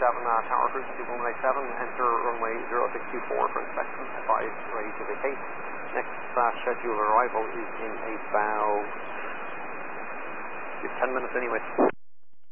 Tower frequency 187, enter runway 0624 for inspection, advise ready to vacate. Next scheduled arrival is in about 10 minutes anyway.